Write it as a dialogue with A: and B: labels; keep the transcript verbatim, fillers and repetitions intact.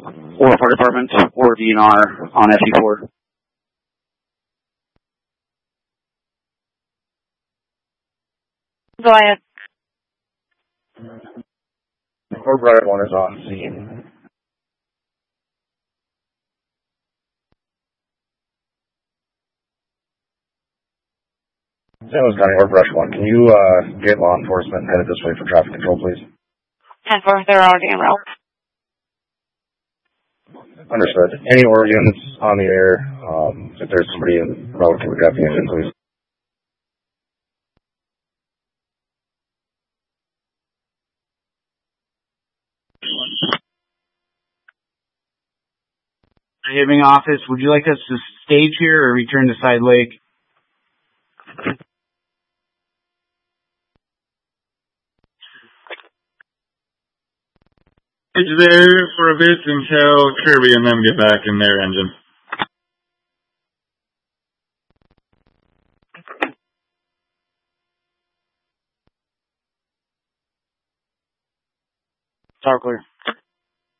A: or Fire Department or D N R on F E four.
B: Go ahead.
C: Or Bright one is on scene. San Luis County or Brush one, can you uh, get law enforcement headed this way for traffic control, please?
B: ten four, they're already en route.
C: Understood. Any organs on the air? Um, if there's somebody in route, can we grab the engine, please?
D: Giving office, would you like us to stage here or return to Side Lake?
E: It's there for a bit until Kirby and them get back in their engine.
D: Tower clear.